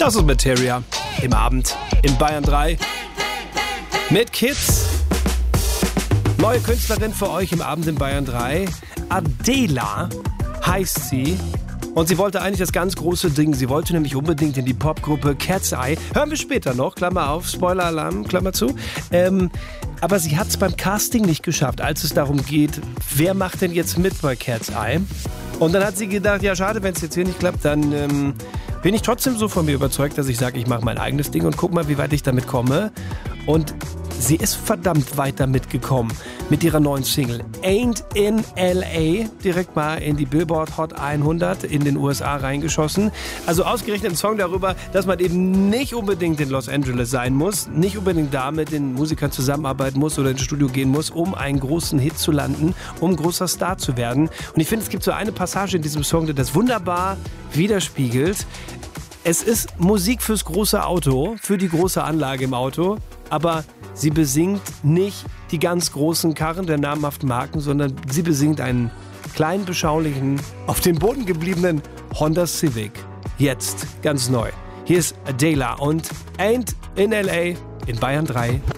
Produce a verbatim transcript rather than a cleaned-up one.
Das ist Materia im Abend in Bayern drei mit Kids. Neue Künstlerin für euch im Abend in Bayern drei. Adela heißt sie. Und sie wollte eigentlich das ganz große Ding. Sie wollte nämlich unbedingt in die Popgruppe Cat's Eye. Hören wir später noch, Klammer auf, Spoiler-Alarm, Klammer zu. Ähm, aber sie hat es beim Casting nicht geschafft, als es darum geht, wer macht denn jetzt mit bei Cat's Eye? Und dann hat sie gedacht, ja schade, wenn es jetzt hier nicht klappt, dann ähm, bin ich trotzdem so von mir überzeugt, dass ich sage, ich mache mein eigenes Ding und guck mal, wie weit ich damit komme. Und sie ist verdammt weit damit gekommen mit ihrer neuen Single Ain't in L A, direkt mal in die Billboard Hot hundert in den U S A reingeschossen. Also ausgerechnet ein Song darüber, dass man eben nicht unbedingt in Los Angeles sein muss, nicht unbedingt da mit den Musikern zusammenarbeiten muss oder ins Studio gehen muss, um einen großen Hit zu landen, um ein großer Star zu werden. Und ich finde, es gibt so eine Passage in diesem Song, die das wunderbar widerspiegelt. Es ist Musik fürs große Auto, für die große Anlage im Auto, aber sie besingt nicht die ganz großen Karren der namhaften Marken, sondern sie besingt einen kleinen, beschaulichen, auf dem Boden gebliebenen Honda Civic. Jetzt ganz neu. Hier ist Adela und Ain't in L A in Bayern drei.